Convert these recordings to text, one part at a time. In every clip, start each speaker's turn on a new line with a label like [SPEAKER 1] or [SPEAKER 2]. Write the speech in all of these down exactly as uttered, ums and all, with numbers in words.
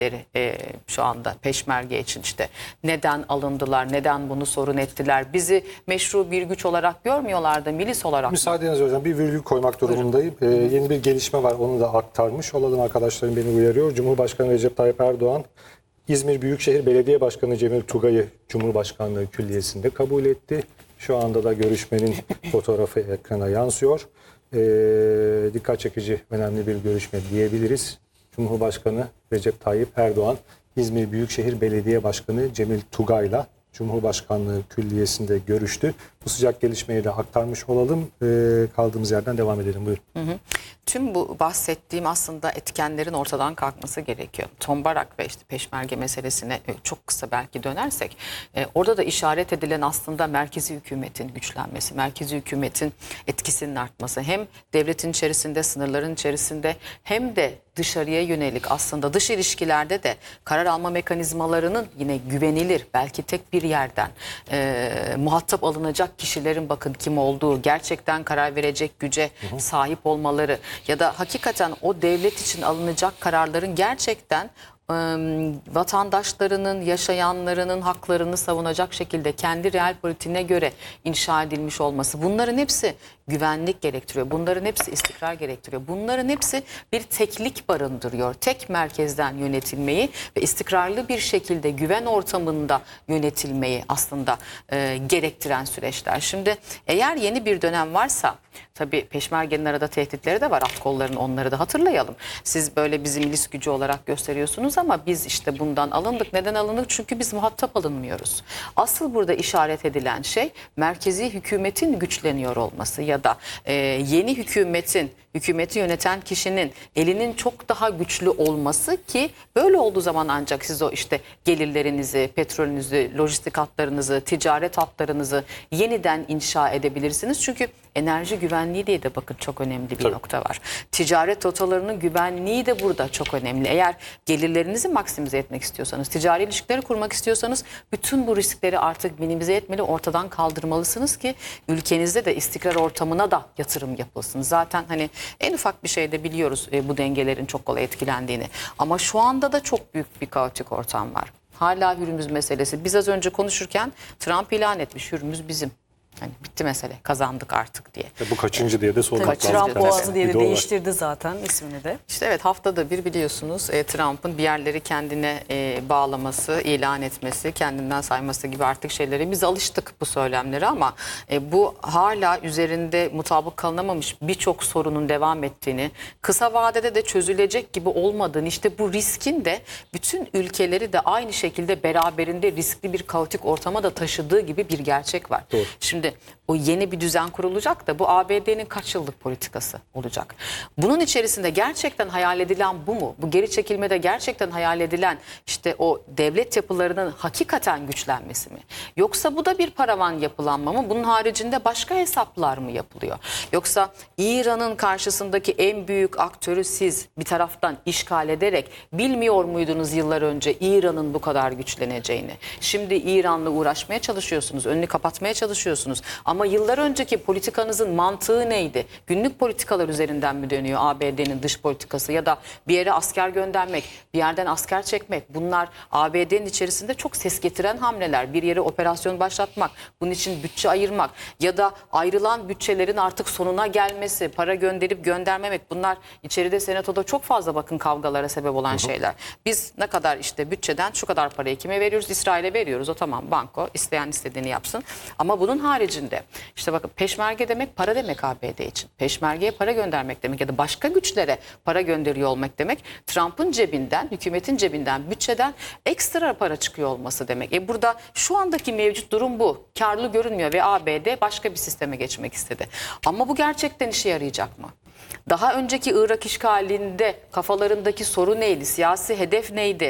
[SPEAKER 1] e, şu anda peşmerge için işte neden alındılar, neden bunu sorun ettiler, bizi meşru bir güç olarak görmüyorlar da milis olarak.
[SPEAKER 2] Müsaadenizle hocam bir virgül koymak durumundayım. Ee, yeni bir gelişme var, onu da aktarmış olalım, arkadaşlarım beni uyarıyor. Cumhurbaşkanı Recep Tayyip Erdoğan İzmir Büyükşehir Belediye Başkanı Cemil Tugay'ı Cumhurbaşkanlığı Külliyesi'nde kabul etti. Şu anda da görüşmenin fotoğrafı ekrana yansıyor. Ee, dikkat çekici, önemli bir görüşme diyebiliriz. Cumhurbaşkanı Recep Tayyip Erdoğan, İzmir Büyükşehir Belediye Başkanı Cemil Tugay'la Cumhurbaşkanlığı Külliyesi'nde görüştü. Bu sıcak gelişmeyi de aktarmış olalım. Ee, kaldığımız yerden devam edelim. Buyurun.
[SPEAKER 1] Hı hı. Tüm bu bahsettiğim aslında etkenlerin ortadan kalkması gerekiyor. Tombarak ve işte peşmerge meselesine çok kısa belki dönersek, e, orada da işaret edilen aslında merkezi hükümetin güçlenmesi, merkezi hükümetin etkisinin artması, hem devletin içerisinde, sınırların içerisinde, hem de dışarıya yönelik aslında dış ilişkilerde de karar alma mekanizmalarının yine güvenilir, belki tek bir yerden e, muhatap alınacak kişilerin bakın kim olduğu, gerçekten karar verecek güce hı hı. sahip olmaları ya da hakikaten o devlet için alınacak kararların gerçekten vatandaşlarının, yaşayanlarının haklarını savunacak şekilde kendi real politiğine göre inşa edilmiş olması, bunların hepsi güvenlik gerektiriyor. Bunların hepsi istikrar gerektiriyor. Bunların hepsi bir teklik barındırıyor. Tek merkezden yönetilmeyi ve istikrarlı bir şekilde güven ortamında yönetilmeyi aslında e, gerektiren süreçler. Şimdi eğer yeni bir dönem varsa, tabii peşmergenin arada tehditleri de var. At kollarının, onları da hatırlayalım. Siz böyle bizi milis gücü olarak gösteriyorsunuz ama biz işte bundan alındık. Neden alındık? Çünkü biz muhatap alınmıyoruz. Asıl burada işaret edilen şey merkezi hükümetin güçleniyor olması ya da e, yeni hükümetin, hükümeti yöneten kişinin elinin çok daha güçlü olması ki böyle olduğu zaman ancak siz o işte gelirlerinizi, petrolünüzü, lojistik hatlarınızı, ticaret hatlarınızı yeniden inşa edebilirsiniz. Çünkü enerji güvenliği diye de bakın çok önemli bir Tabii. nokta var. Ticaret rotalarının güvenliği de burada çok önemli. Eğer gelirlerinizi maksimize etmek istiyorsanız, ticari ilişkileri kurmak istiyorsanız bütün bu riskleri artık minimize etmeli, ortadan kaldırmalısınız ki ülkenizde de istikrar ortamına da yatırım yapılsın. Zaten hani en ufak bir şeyde biliyoruz e, bu dengelerin çok kolay etkilendiğini. Ama şu anda da çok büyük bir kaotik ortam var. Hala Hürmüz meselesi. Biz az önce konuşurken Trump ilan etmiş, Hürmüz bizim. Hani bitti mesele, kazandık artık diye.
[SPEAKER 2] E bu kaçıncı diye de sormak lazım.
[SPEAKER 3] Trump Boğazı diye de
[SPEAKER 2] bir
[SPEAKER 3] değiştirdi var. Zaten ismini de.
[SPEAKER 1] İşte evet, haftada bir biliyorsunuz e, Trump'ın bir yerleri kendine e, bağlaması, ilan etmesi, kendinden sayması gibi artık şeylere biz alıştık bu söylemlere ama e, bu hala üzerinde mutabık kalınamamış birçok sorunun devam ettiğini, kısa vadede de çözülecek gibi olmadığını, işte bu riskin de bütün ülkeleri de aynı şekilde beraberinde riskli bir kaotik ortama da taşıdığı gibi bir gerçek var. Doğru. Şimdi o yeni bir düzen kurulacak da bu A B D'nin kaç yıllık politikası olacak? Bunun içerisinde gerçekten hayal edilen bu mu? Bu geri çekilmede gerçekten hayal edilen işte o devlet yapılarının hakikaten güçlenmesi mi? Yoksa bu da bir paravan yapılanma mı? Bunun haricinde başka hesaplar mı yapılıyor? Yoksa İran'ın karşısındaki en büyük aktörü siz bir taraftan işgal ederek bilmiyor muydunuz yıllar önce İran'ın bu kadar güçleneceğini? Şimdi İran'la uğraşmaya çalışıyorsunuz, önünü kapatmaya çalışıyorsunuz. Ama yıllar önceki politikanızın mantığı neydi? Günlük politikalar üzerinden mi dönüyor A B D'nin dış politikası ya da bir yere asker göndermek, bir yerden asker çekmek? Bunlar A B D'nin içerisinde çok ses getiren hamleler. Bir yere operasyon başlatmak, bunun için bütçe ayırmak ya da ayrılan bütçelerin artık sonuna gelmesi, para gönderip göndermemek. Bunlar içeride, senatoda çok fazla bakın kavgalara sebep olan hı hı. şeyler. Biz ne kadar işte bütçeden şu kadar parayı kime veriyoruz? İsrail'e veriyoruz. O tamam, banko isteyen istediğini yapsın. Ama bunun haricinde işte bakın peşmerge demek para demek A B D için. Peşmergeye para göndermek demek ya da başka güçlere para gönderiyor olmak demek. Trump'ın cebinden, hükümetin cebinden, bütçeden ekstra para çıkıyor olması demek. E burada şu andaki mevcut durum bu. Karlı görünmüyor ve A B D başka bir sisteme geçmek istedi. Ama bu gerçekten işe yarayacak mı? Daha önceki Irak işgalinde kafalarındaki soru neydi? Siyasi hedef neydi?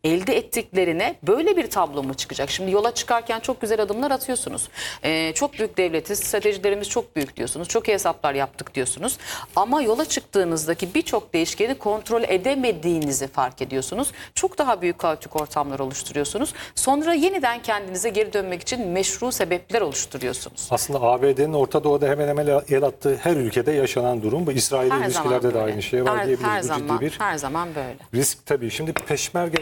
[SPEAKER 1] elde ettiklerine böyle bir tablo mu çıkacak? Şimdi yola çıkarken çok güzel adımlar atıyorsunuz. Ee, çok büyük devletiz, stratejilerimiz çok büyük diyorsunuz. Çok iyi hesaplar yaptık diyorsunuz. Ama yola çıktığınızdaki birçok değişkeni kontrol edemediğinizi fark ediyorsunuz. Çok daha büyük kaotik ortamlar oluşturuyorsunuz. Sonra yeniden kendinize geri dönmek için meşru sebepler oluşturuyorsunuz.
[SPEAKER 2] Aslında A B D'nin Orta Doğu'da hemen hemen el attığı her ülkede yaşanan durum bu. İsrail'le
[SPEAKER 1] Her zaman
[SPEAKER 2] ilişkilerde de
[SPEAKER 1] böyle.
[SPEAKER 2] aynı şey var
[SPEAKER 1] her,
[SPEAKER 2] diyebiliriz.
[SPEAKER 1] her
[SPEAKER 2] Bu ciddi
[SPEAKER 1] zaman,
[SPEAKER 2] bir
[SPEAKER 1] her zaman böyle.
[SPEAKER 2] risk tabii. Şimdi peşmerge